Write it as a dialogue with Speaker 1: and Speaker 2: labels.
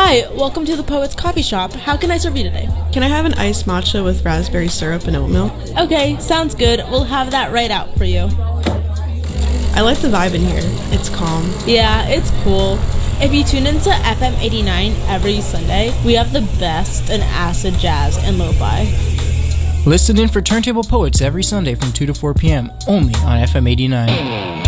Speaker 1: Hi, welcome to the Poet's Coffee Shop. How can I serve you today?
Speaker 2: Can I have an iced matcha with raspberry syrup and oat milk?
Speaker 1: Okay, sounds good. We'll have that right out for you.
Speaker 2: I like the vibe in here. It's calm.
Speaker 1: Yeah, it's cool. If you tune into FM 89 every Sunday, we have the best in acid jazz and lo-fi.
Speaker 3: Listen in for Turntable Poets every Sunday from 2 to 4 p.m. only on FM 89.